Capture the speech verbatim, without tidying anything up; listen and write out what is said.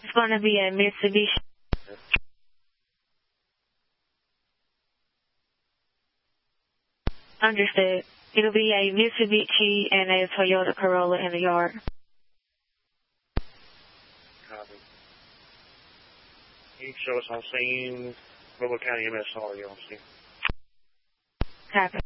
It's going to be a Mitsubishi. Understood. It'll be a Mitsubishi and a Toyota Corolla in the yard. Copy. You can show us on scene, Mobile County M S R, you on scene. Copy.